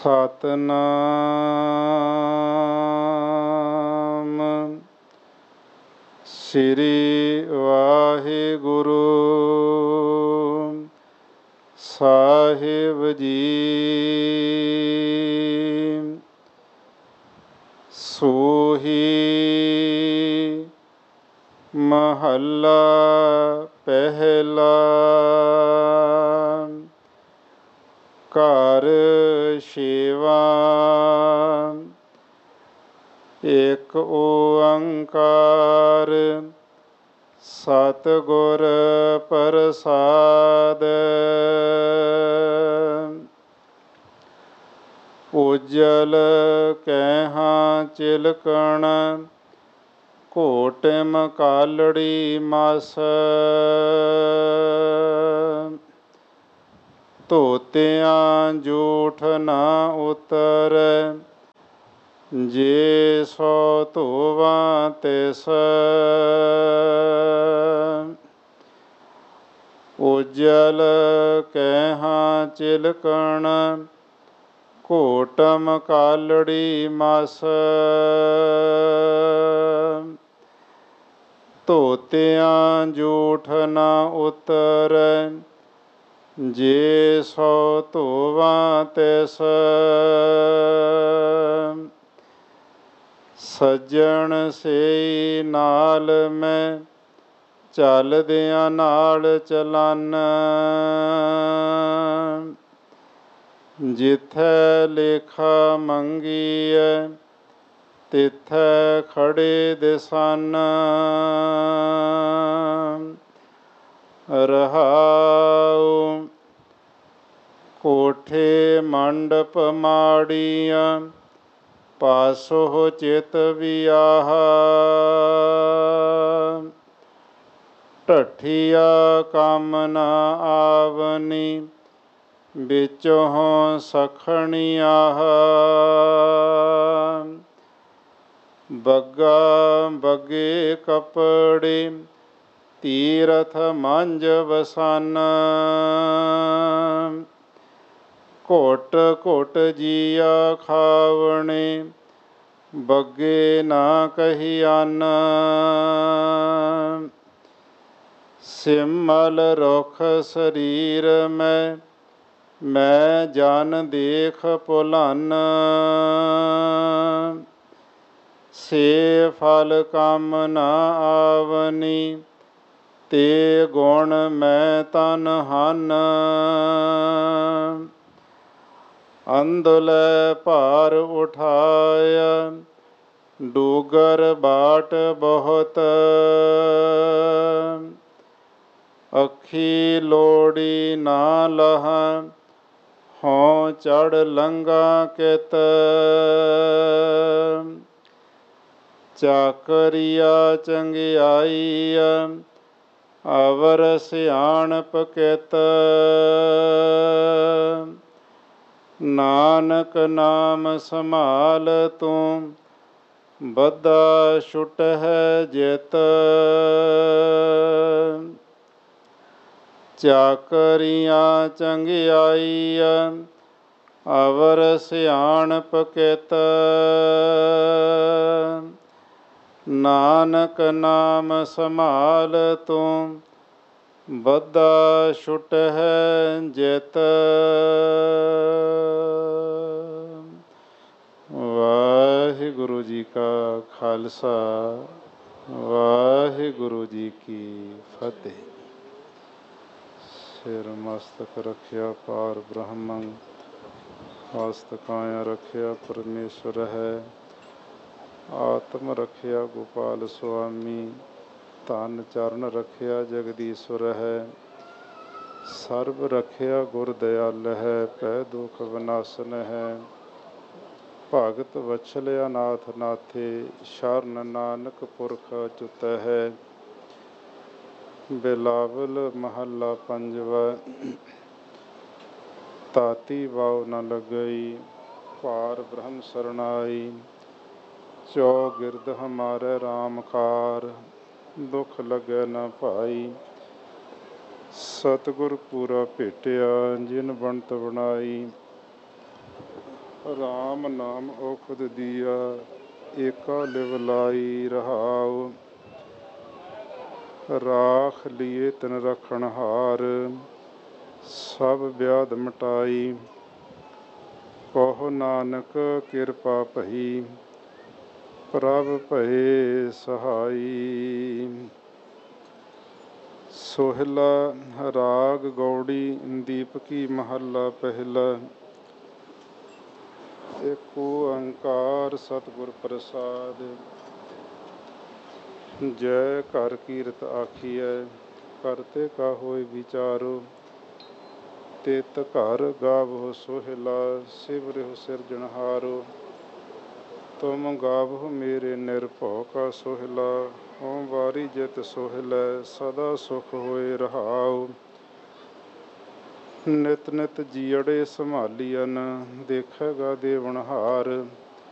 ਸਤਨਾਮ ਸ੍ਰੀ ਵਾਹਿਗੁਰੂ ਸਾਹਿਬ ਜੀ। ਸੋਹੀ ਮਹੱਲਾ ਪਹਿਲਾ। ਘਰ ਛੇਵਾਂ। ਏਕ ਓੰਕਾਰ ਸਤਿਗੁਰ ਪ੍ਰਸਾਦਿ। ਉਜਲ ਕੈਹਾਂ ਚਿਲਕਣ ਘੋਟਿਮ ਕਾਲੜੀ ਮਸ। ਧੋਤਿਆਂ ਜੂਠ ਨਾ ਉਤਰੈ ਜੇ ਸੋ ਧੋਵਾਂ ਤਿਸ। ਉਜਲ ਕੈਹਾਂ ਚਿਲਕਣ ਘੋਟਮ ਕਾਲੜੀ ਮਸ। ਧੋਤਿਆਂ ਜੂਠ ਨਾ ਉਤਰੈ ਜੇ ਸੋ ਧੋਵਾਂ ਤਿਸ। ਸੱਜਣ ਸੇਈ ਨਾਲ ਮੈਂ ਚੱਲਦਿਆਂ ਨਾਲ ਚਲਾਨ। ਜਿੱਥੈ ਲੇਖਾ ਮੰਗੀਐ ਤਿੱਥੈ ਖੜੇ ਦਿਸਨ। ਰਹਾਉ ਕੋਠੇ ਮੰਡਪ ਮਾੜੀਆਂ ਪਾਸੋ ਚਿਤ ਵਿਆਹਾ। ਢੱਠੀਆ ਕੰਮ ਨਾ ਆਵਨੀ ਵਿੱਚੋਂ ਸਖਣੀ ਆਹ। ਬੱਗਾ ਬੱਗੇ ਕੱਪੜੇ ਤੀਰਥ ਮੰਝ ਵਸਨ। ਘੁੱਟ ਘੁੱਟ ਜੀਆ ਖਾਵਣੇ ਬੱਗੇ ਨਾ ਕਹੀਅਨ। ਸਿਮਲ ਰੁਖ ਸਰੀਰ ਮੈਂ ਜਨ ਦੇਖ ਭੁਲਨ। ਸੇ ਫਲ ਕੰਮ ਨਾ ਆਵਨੀ ਤੇ ਗੁਣ ਮੈਂ ਤਨ ਹਨ। ਅੰਧਲੇ ਭਾਰ ਉਠਾਇਆ ਡੂਗਰ ਬਾਟ ਬਹੁਤ। ਅੱਖੀ ਲੋੜੀ ਨਾ ਲਹਾ ਹੋਂ ਚੜ ਲੰਘਾ ਕਿਤ। ਚਾਕਰੀਆ ਚੰਗਿਆਈ ਅਵਰ ਸਿਆਣਪ ਕਿਤ। ਨਾਨਕ ਨਾਮ ਸੰਭਾਲ ਤੂੰ ਬੱਧਾ ਛੁਟਹਿ ਜਿਤ। ਚਾਕਰੀਆਂ ਚੰਗਿਆਈ ਅਵਰ ਸਿਆਣਪ ਕਿਤ। ਨਾਨਕ ਨਾਮ ਸੰਭਾਲ ਤੂੰ ਬੱਧਾ ਛੁਟਹਿ ਜਿਤ। ਵਾਹਿਗੁਰੂ ਜੀ ਕਾ ਖਾਲਸਾ ਵਾਹਿਗੁਰੂ ਜੀ ਕੀ ਫਤਿਹ। ਸਿਰ ਮਸਤਕ ਰੱਖਿਆ ਪਾਰ ਬ੍ਰਹਮੰ ਹਸਤ ਕਾਇਆ ਰੱਖਿਆ ਪਰਮੇਸ਼ਵਰ ਹੈ। ਆਤਮ ਰੱਖਿਆ ਗੋਪਾਲ ਸੁਆਮੀ ਧਨ ਚਰਨ ਰੱਖਿਆ ਜਗਦੀਸ਼ਵਰ ਹੈ। ਸਰਬ ਰੱਖਿਆ ਗੁਰ ਦਿਆਲ ਹੈ ਭੈ ਦੁਖ ਵਿਨਾਸ਼ਨ ਹੈ। ਭਗਤ ਵਛਲਿਆ ਨਾਥ ਨਾਥੇ ਸ਼ਰਨ ਨਾਨਕ ਪੁਰਖ ਅਚੁੱਤ ਹੈ। ਬਿਲਾਵਲ ਮਹੱਲਾ ਪੰਜਵਾ। ਤਾਤੀ ਵਾਉ ਨ ਲੱਗਈ ਪਾਰ ਬ੍ਰਹਮ ਸਰਨਾਈ। ਚੌਗਿਰਦ ਹਮਾਰੇ ਰਾਮ ਕਾਰ ਦੁੱਖ ਲੱਗੈ ਨ ਭਾਈ। ਸਤਿਗੁਰ ਪੂਰਾ ਭੇਟਿਆ ਜਿਨ ਬਣਤ ਬਣਾਈ। ਰਾਮ ਨਾਮ ਔਖਦ ਦੀਆ, ਏਕਾ ਲਿਵ ਲਾਈ ਰਹਾਉ। ਰਾਖ ਲੀਏ ਤਿਨ ਰਖਣ ਹਾਰ, ਸਭ ਵਿਆਧ ਮਟਾਈ। ਕਹੋ ਨਾਨਕ ਕਿਰਪਾ ਭਈ, ਪ੍ਰਭ ਭਏ ਸਹਾਈ। ਸੋਹਿਲਾ ਰਾਗ ਗੌੜੀ ਦੀਪਕੀ ਮਹੱਲਾ ਪਹਿਲਾ। ਏਕ ਓੰਕਾਰ ਸਤਿਗੁਰ ਪ੍ਰਸਾਦਿ, ਜੈ ਘਰ ਕੀਰਤ ਆਖੀਐ। ਕਰਤੇ ਕਾ ਹੋਇ ਵਿਚਾਰੋ, ਤਿਤ ਘਰ ਗਾਵਹੁ ਸੋਹਿਲਾ। ਸਿਵਰਿਹੁ ਸਿਰਜਣਹਾਰੋ, ਤੁਮ ਗਾਵਹੁ ਮੇਰੇ ਨਿਰਭਉ ਕਾ ਸੋਹਿਲਾ। ਓਮ ਵਾਰੀ ਜਿਤ ਸੋਹਿਲੈ, ਸਦਾ ਸੁਖ ਹੋਏ ਰਹਾਉ। ਨਿਤ ਨਿਤ ਜੀਅੜੇ ਸੰਭਾਲੀਅਨ, ਦੇਖੇਗਾ ਦੇਵਨਹਾਰ।